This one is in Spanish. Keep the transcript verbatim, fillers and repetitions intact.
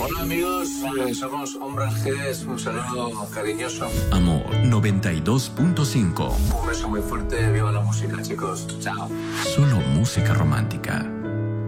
Hola amigos, eh, somos Hombres G, un saludo cariñoso. Amor noventa y dos punto cinco. Un beso muy fuerte, viva la música chicos, chao. Solo música romántica.